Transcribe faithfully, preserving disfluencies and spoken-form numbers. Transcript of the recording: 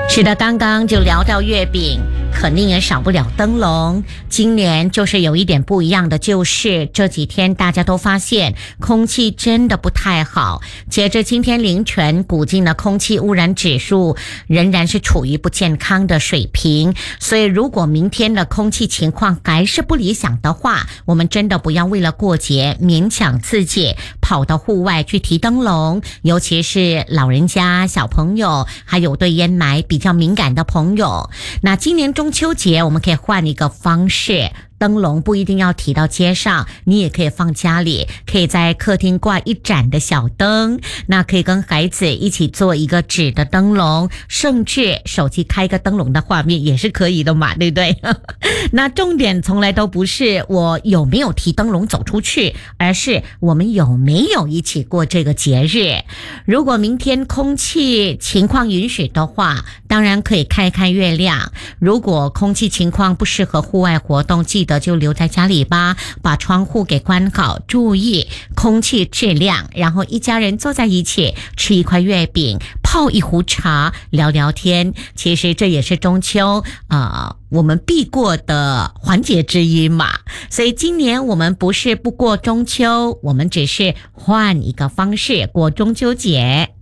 是的，刚刚就聊到月饼，肯定也少不了灯笼。今年就是有一点不一样的，就是这几天大家都发现空气真的不太好。截至今天凌晨，古晋的空气污染指数仍然是处于不健康的水平。所以如果明天的空气情况还是不理想的话，我们真的不要为了过节勉强自己跑到户外去提灯笼，尤其是老人家、小朋友，还有对烟霾比较敏感的朋友。那今年中秋节我们可以换一个方式，灯笼不一定要提到街上，你也可以放家里，可以在客厅挂一盏的小灯，那可以跟孩子一起做一个纸的灯笼，甚至手机开个灯笼的画面也是可以的嘛，对不对？那重点从来都不是我有没有提灯笼走出去，而是我们有没有一起过这个节日。如果明天空气情况允许的话，当然可以看看月亮。如果空气情况不适合户外活动，记得就留在家里吧，把窗户给关好，注意空气质量，然后一家人坐在一起吃一块月饼，泡一壶茶，聊聊天。其实这也是中秋呃我们必过的环节之一嘛。所以今年我们不是不过中秋，我们只是换一个方式过中秋节。